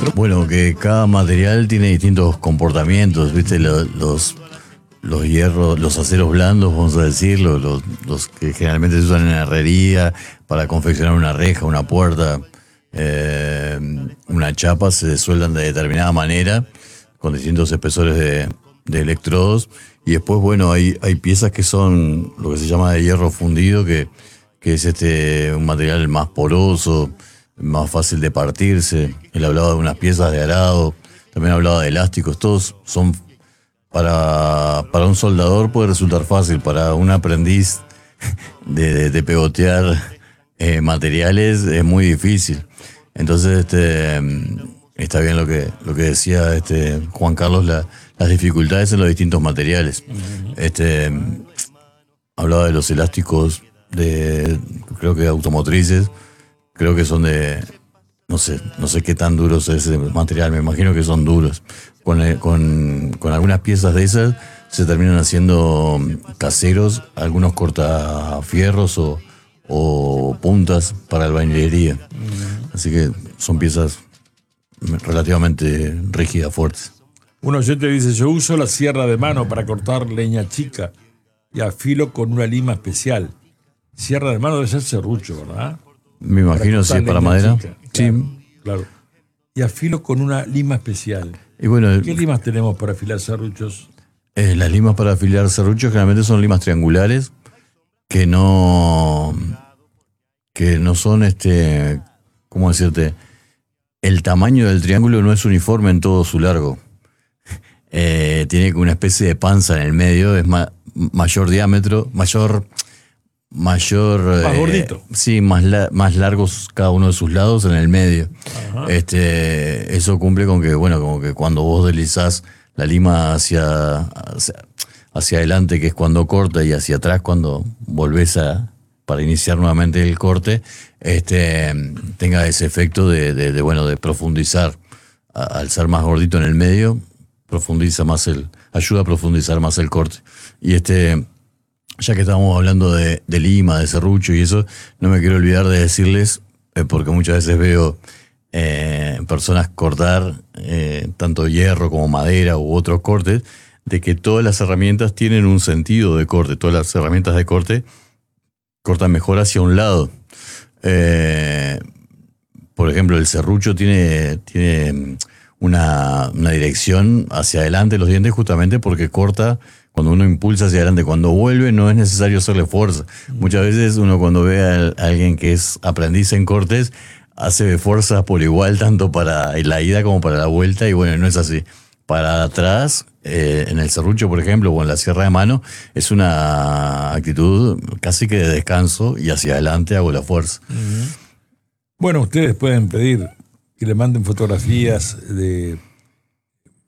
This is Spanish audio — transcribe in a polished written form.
Bueno, que cada material tiene distintos comportamientos, ¿viste? Los hierros, los aceros blandos, vamos a decirlo, los que generalmente se usan en la herrería para confeccionar una reja, una puerta, una chapa, se sueldan de determinada manera, con distintos espesores de electrodos. Y después, bueno, hay piezas que son lo que se llama de hierro fundido, que es un material más poroso, más fácil de partirse. Él hablaba de unas piezas de arado, también hablaba de elásticos. Todos son, para un soldador puede resultar fácil, para un aprendiz de pegotear materiales es muy difícil. Entonces está bien lo que decía Juan Carlos, las dificultades en los distintos materiales. Hablaba de los elásticos creo que automotrices, creo que son no sé qué tan duros es ese material, me imagino que son duros. Con algunas piezas de esas se terminan haciendo caseros, algunos cortafierros o puntas para albañilería. Así que son piezas relativamente rígidas, fuertes. Un oyente dice: yo uso la sierra de mano para cortar leña chica y afilo con una lima especial. Sierra de mano debe ser serrucho, ¿verdad? Me imagino, si es para madera. Chica. Sí. Claro. Y afilo con una lima especial. Y bueno, ¿qué limas tenemos para afilar serruchos? Las limas para afilar serruchos generalmente son limas triangulares que no son, ¿cómo decirte? El tamaño del triángulo no es uniforme en todo su largo. Tiene una especie de panza en el medio, es mayor diámetro, mayor más gordito. Sí, más largos cada uno de sus lados en el medio. Ajá. Eso cumple con que, bueno, como que cuando vos deslizás la lima hacia adelante, que es cuando corta, y hacia atrás cuando volvés para iniciar nuevamente el corte, tenga ese efecto de profundizar. Al ser más gordito en el medio, ayuda a profundizar más el corte. Y ya que estábamos hablando de lima, de serrucho y eso, no me quiero olvidar de decirles, porque muchas veces veo personas cortar tanto hierro como madera u otros cortes, de que todas las herramientas tienen un sentido de corte. Todas las herramientas de corte cortan mejor hacia un lado. Por ejemplo, el serrucho tiene una dirección hacia adelante los dientes, justamente porque corta cuando uno impulsa hacia adelante. Cuando vuelve no es necesario hacerle fuerza. Muchas veces uno, cuando ve a alguien que es aprendiz en cortes, hace fuerza por igual tanto para la ida como para la vuelta, y bueno, no es así. Para atrás, en el serrucho, por ejemplo, o en la sierra de mano, es una actitud casi que de descanso, y hacia adelante hago la fuerza. Bueno, ustedes pueden pedir que le manden fotografías de